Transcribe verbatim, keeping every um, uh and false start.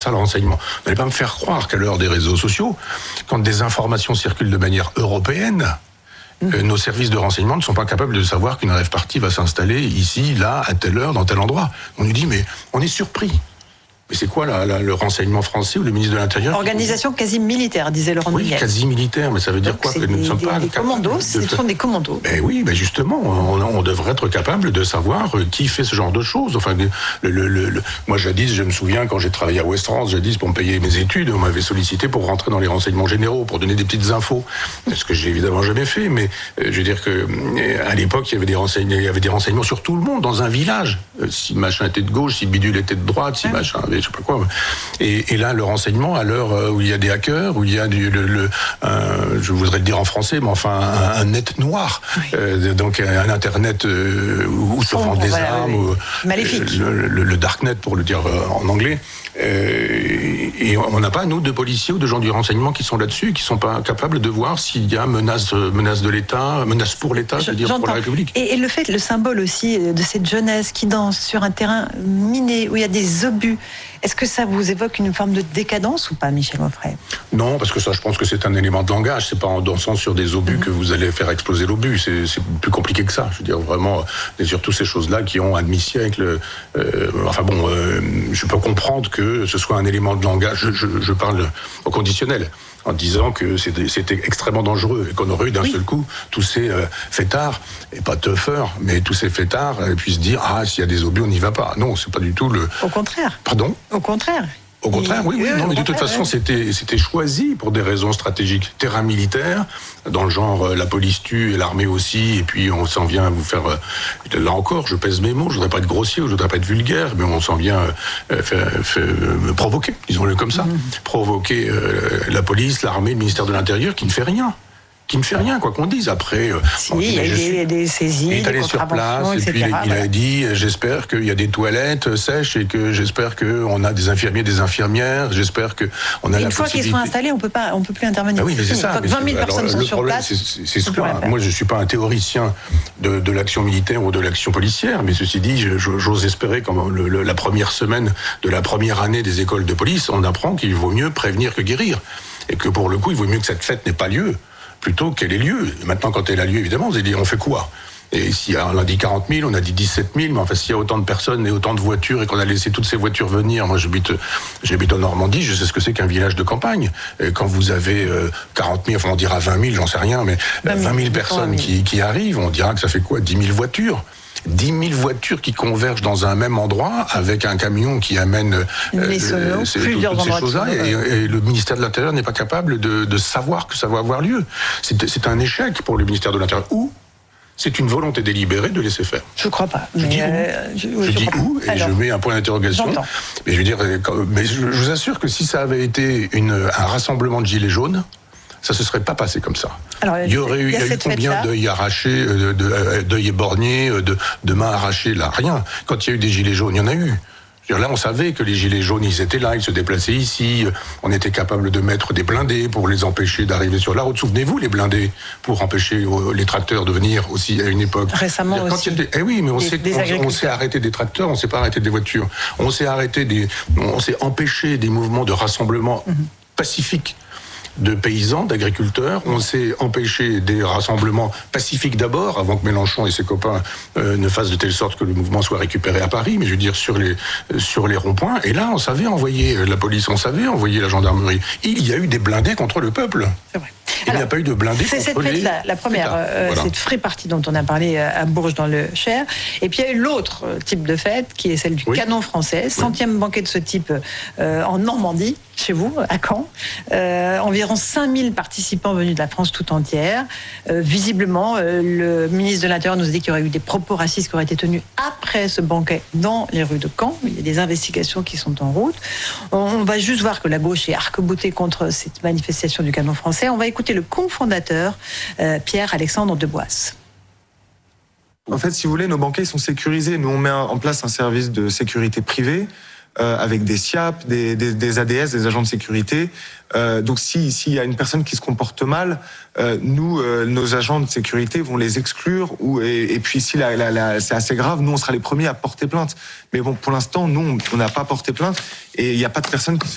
ça le renseignement. Vous n'allez pas me faire croire qu'à l'heure des réseaux sociaux, quand des informations circulent de manière européenne, mmh. euh, nos services de renseignement ne sont pas capables de savoir qu'une rave party va s'installer ici, là, à telle heure, dans tel endroit. On nous dit, mais on est surpris. Mais c'est quoi là, là, le renseignement français ou le ministre de l'Intérieur? Organisation quasi militaire, disait Laurent Nunez. Oui, quasi militaire, mais ça veut dire Donc quoi? Que des, nous ne sommes des, pas des capables commandos, de ce faire... sont des commandos. Ben oui, ben justement, on, on devrait être capable de savoir qui fait ce genre de choses. Enfin, le, le, le, le... moi jadis, je me souviens quand j'ai travaillé à Ouest France, jadis pour me payer mes études, on m'avait sollicité pour rentrer dans les renseignements généraux, pour donner des petites infos, ce que j'ai évidemment jamais fait. Mais euh, je veux dire que euh, à l'époque, il y avait des renseignements, il y avait des renseignements sur tout le monde dans un village. Euh, si machin était de gauche, si bidule était de droite, si ah. machin, je sais pas quoi. Et, et là, le renseignement, à l'heure où il y a des hackers, où il y a du, le, le, un, je voudrais le dire en français, mais enfin un, un net noir, oui. euh, donc un internet euh, où se vendent des voilà, armes, oui. ou, maléfique, le, le, le darknet pour le dire en anglais. Euh, et on n'a pas, nous, de policiers ou de gens du renseignement qui sont là-dessus, qui ne sont pas capables de voir s'il y a menace, menace de l'État, menace pour l'État, c'est-à-dire pour la République. Et, et le fait, le symbole aussi de cette jeunesse qui danse sur un terrain miné, où il y a des obus, est-ce que ça vous évoque une forme de décadence ou pas, Michel Onfray? Non, parce que ça, je pense que c'est un élément de langage. C'est pas en dansant sur des obus mmh. que vous allez faire exploser l'obus. C'est, c'est plus compliqué que ça. Je veux dire, vraiment, et surtout ces choses-là qui ont un demi-siècle. Euh, enfin bon, euh, je peux comprendre que ce soit un élément de langage. Je, je, je parle au conditionnel, en disant que c'était, c'était extrêmement dangereux et qu'on aurait eu d'un oui. seul coup tous ces euh, fêtards, et pas teufeurs, mais tous ces fêtards euh, puissent dire « Ah, s'il y a des obus, on n'y va pas ». Non, c'est pas du tout le... Au contraire. Pardon ? Au contraire. Au contraire, oui, oui, oui non, mais de toute façon, c'était, c'était choisi pour des raisons stratégiques. Terrain militaire, dans le genre, euh, la police tue et l'armée aussi, et puis on s'en vient vous faire... Euh, là encore, je pèse mes mots, je voudrais pas être grossier, je voudrais pas être vulgaire, mais on s'en vient euh, faire, faire, me provoquer, disons-le comme ça. Mmh. Provoquer euh, la police, l'armée, le ministère de l'Intérieur, qui ne fait rien. qui ne fait rien, quoi qu'on dise. Après, si, bon, il y a des, des saisies, il est allé des sur place, et puis voilà. il a dit, j'espère qu'il y a des toilettes sèches, et que j'espère qu'on a des infirmiers, des infirmières, j'espère qu'on a et la une fois qu'ils sont installés, on peut pas, on peut plus intervenir. Ah oui, mais c'est ça. Une fois que vingt mille personnes alors, sont le sur problème, place, c'est, c'est ce que, moi, je ne suis pas un théoricien de, de l'action militaire ou de l'action policière, mais ceci dit, j'ose espérer, comme le, le, la première semaine de la première année des écoles de police, on apprend qu'il vaut mieux prévenir que guérir, et que pour le coup, il vaut mieux que cette fête n'ait pas lieu, plutôt qu'elle ait lieu. Maintenant, quand elle a lieu, évidemment, vous allez dire, on fait quoi? Et si on a dit quarante mille, on a dit dix-sept mille, mais enfin, s'il y a autant de personnes et autant de voitures et qu'on a laissé toutes ces voitures venir, moi j'habite, j'habite en Normandie, je sais ce que c'est qu'un village de campagne. Et quand vous avez euh, quarante mille, enfin on dira vingt mille, j'en sais rien, mais vingt mille personnes qui, qui arrivent, on dira que ça fait quoi? dix mille voitures? dix mille voitures qui convergent dans un même endroit avec un camion qui amène euh, solos, ces, toutes ces choses-là et, et le ministère de l'Intérieur n'est pas capable de, de savoir que ça va avoir lieu. C'est, c'est un échec pour le ministère de l'Intérieur. Ou c'est une volonté délibérée de laisser faire. Je crois pas. Je mais dis euh, où, je, oui, je je dis où et Alors, je mets un point d'interrogation. J'entends. Mais je veux dire, mais je, je vous assure que si ça avait été une, un rassemblement de gilets jaunes, ça se serait pas passé comme ça. Alors, il y aurait eu, il y a eu combien d'œils arrachés, de, de, d'œils éborgnés, de, de mains arrachées, là, rien. Quand il y a eu des gilets jaunes, il y en a eu. Là, on savait que les gilets jaunes, ils étaient là, ils se déplaçaient ici. On était capable de mettre des blindés pour les empêcher d'arriver sur la route. Souvenez-vous, les blindés pour empêcher les tracteurs de venir aussi à une époque. Récemment quand aussi. Des... Eh oui, mais on des, s'est, des on, on s'est arrêté des tracteurs, on s'est pas arrêté des voitures. On s'est arrêté des, on s'est empêché des mouvements de rassemblement mm-hmm. pacifiques de paysans, d'agriculteurs. On s'est empêché des rassemblements pacifiques d'abord, avant que Mélenchon et ses copains euh, ne fassent de telle sorte que le mouvement soit récupéré à Paris, mais je veux dire sur les, euh, sur les ronds-points. Et là, on savait envoyer la police, on savait envoyer la gendarmerie. Il y a eu des blindés contre le peuple. C'est vrai. Il n'y a pas eu de blindés c'est contre cette les... fête-là, la première, euh, voilà. cette free party dont on a parlé à Bourges dans le Cher. Et puis il y a eu l'autre type de fête, qui est celle du oui. canon français. Centième oui. banquet de ce type euh, en Normandie, chez vous, à Caen. Euh, environ cinq mille participants venus de la France tout entière. Euh, visiblement, euh, le ministre de l'Intérieur nous a dit qu'il y aurait eu des propos racistes qui auraient été tenus après ce banquet dans les rues de Caen. Il y a des investigations qui sont en route. On va juste voir que la gauche est arc-boutée contre cette manifestation du canon français. On va écouter le cofondateur Euh, Pierre-Alexandre Deboisse. En fait, si vous voulez, nos banquets sont sécurisés. Nous, on met en place un service de sécurité privée euh, avec des S I A P, des, des, des A D S, des agents de sécurité. Euh, donc, si s'il y a une personne qui se comporte mal, euh, nous, euh, nos agents de sécurité vont les exclure. Ou et, et puis, si la, la, la, c'est assez grave, nous, on sera les premiers à porter plainte. Mais bon, pour l'instant, nous, on n'a pas porté plainte et il n'y a pas de personne qui